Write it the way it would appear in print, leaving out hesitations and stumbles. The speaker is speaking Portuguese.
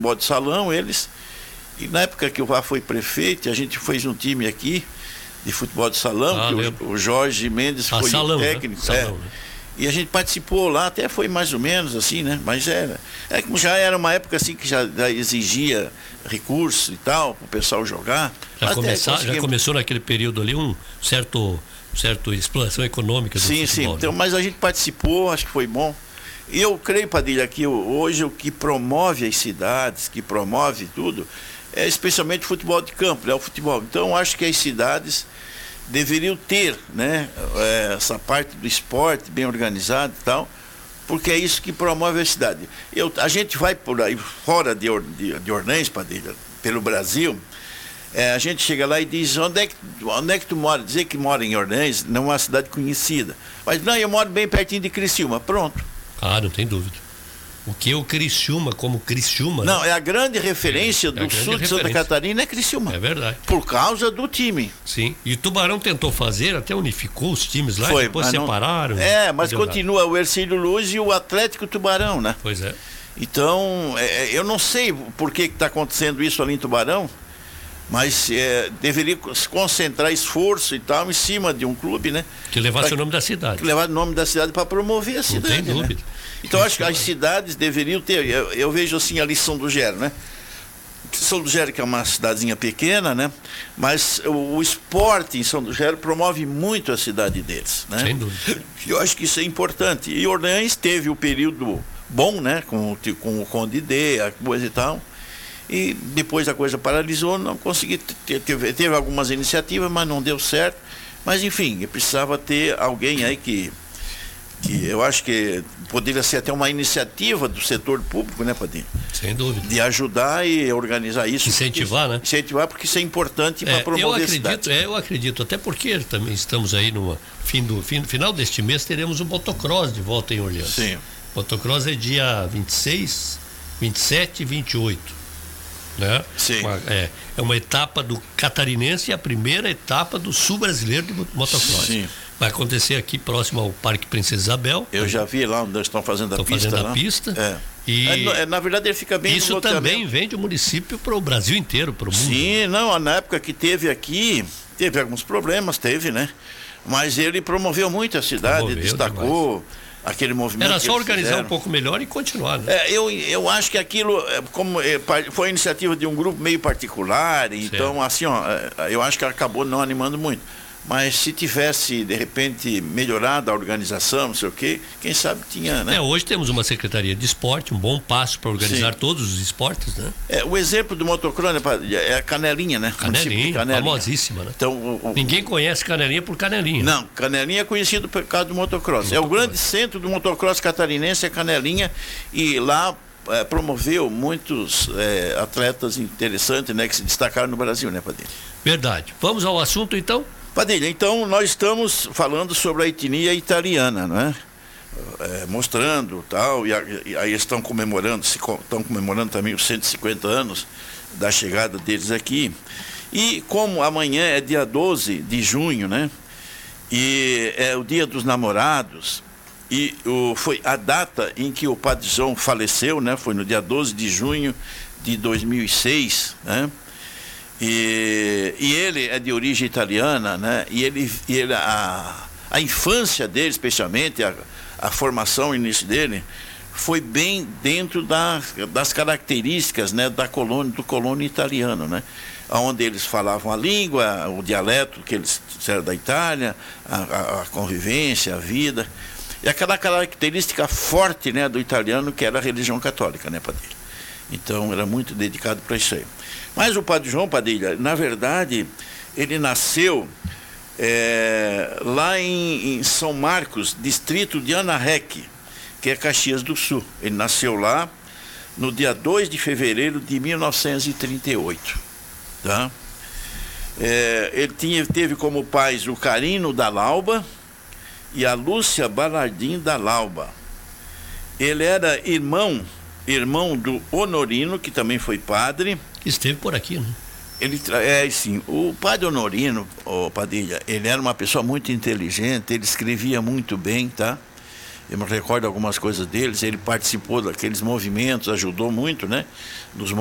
futebol de salão, eles. E na época que o Vá foi prefeito, a gente fez um time aqui de futebol de salão, que o Jorge Mendes foi salão, o técnico. Né? Salão, né? E a gente participou lá, até foi mais ou menos assim, né? Mas como já era uma época assim que já exigia recurso e tal, para o pessoal jogar. Já começou naquele período ali um certo exploração econômica do futebol. Sim, então, né? Mas a gente participou, acho que foi bom. E eu creio, Padilha, que hoje o que promove as cidades, que promove tudo, é especialmente o futebol de campo, né? O futebol. Então, acho que as cidades deveriam ter, né, essa parte do esporte bem organizada e tal, porque é isso que promove a cidade. A gente vai por aí, fora de Ornães, Padilha, pelo Brasil, a gente chega lá e diz, onde é que tu mora? Dizer que mora em Ornães não é uma cidade conhecida. Mas não, eu moro bem pertinho de Criciúma, pronto. Ah, não tem dúvida. O que é o Criciúma como Criciúma? Não, é a grande referência do sul de Santa Catarina, é Criciúma. É verdade. Por causa do time. Sim, e o Tubarão tentou fazer, até unificou os times lá, depois separaram. Mas continua o Hercílio Luz e o Atlético Tubarão, né? Pois é. Então, eu não sei por que está acontecendo isso ali em Tubarão, mas deveria se concentrar esforço e tal em cima de um clube, né? Que levasse o nome da cidade. Que levasse o nome da cidade para promover a cidade. Não tem dúvida. Né? Então, acho que as cidades deveriam ter. Eu vejo assim ali São do Gero, né? São do Gero, que é uma cidadezinha pequena, né? Mas o esporte em São do Gero promove muito a cidade deles, né? Sem dúvida. Eu acho que isso é importante. E Ornães teve o período bom, né? Com o Conde D, a coisa e tal. E depois a coisa paralisou, não consegui, teve algumas iniciativas, mas não deu certo. Mas enfim, precisava ter alguém aí que eu acho que poderia ser até uma iniciativa do setor público, né, Padinho? Sem dúvida. De ajudar e organizar isso. Incentivar, né? Incentivar, porque isso é importante para promover a cidade. Eu acredito, até porque também estamos aí no final deste mês, teremos o motocross de volta em Orleans. Sim. O motocross é dia 26, 27 e 28. Né? Sim. É uma etapa do catarinense e a primeira etapa do sul brasileiro de motocross. Sim. Vai acontecer aqui próximo ao Parque Princesa Isabel. Eu já vi lá onde estão fazendo a pista. E na verdade ele fica bem. Isso também vem de município para o Brasil inteiro, para o mundo. Sim, não, na época que teve aqui, teve alguns problemas, né? Mas ele promoveu muito a cidade, destacou demais. Aquele movimento. Era só organizar um pouco melhor e continuar, né? Eu acho que aquilo, foi a iniciativa de um grupo meio particular, então assim, eu acho que acabou não animando muito. Mas se tivesse, de repente, melhorado a organização, não sei o quê, quem sabe tinha, né? Hoje temos uma Secretaria de Esporte, um bom passo para organizar todos os esportes, né? O exemplo do motocross é a Canelinha, né? Canelinha, famosíssima, né? Então, ninguém conhece Canelinha por Canelinha. Não, Canelinha é conhecido por causa do motocross. O grande centro do motocross catarinense é Canelinha, e lá promoveu muitos atletas interessantes, né? Que se destacaram no Brasil, né, Padilha? Verdade. Vamos ao assunto, então? Padilha, então nós estamos falando sobre a etnia italiana, não é? Mostrando tal, e aí estão comemorando também os 150 anos da chegada deles aqui. E como amanhã é dia 12 de junho, né? E é o dia dos namorados, e foi a data em que o Padre João faleceu, né? Foi no dia 12 de junho de 2006, né? E ele é de origem italiana, né? E a infância dele, especialmente, a formação, o início dele, foi bem dentro das características, né, do colônia italiano, né? Onde eles falavam a língua, o dialeto que eles eram da Itália, a convivência, a vida. E aquela característica forte, né, do italiano, que era a religião católica, né, Padilha? Então, era muito dedicado para isso aí. Mas o Padre João, Padilha, na verdade, ele nasceu lá em São Marcos, distrito de Anarrec, que é Caxias do Sul. Ele nasceu lá no dia 2 de fevereiro de 1938. Tá? Ele teve como pais o Carino da Lauba e a Lúcia Balardim da Lauba. Ele era irmão do Honorino, que também foi padre. Esteve por aqui, né? Sim. O padre Honorino, Padilha, ele era uma pessoa muito inteligente, ele escrevia muito bem, tá? eu me recordo algumas coisas deles, ele participou daqueles movimentos, ajudou muito, né? Nos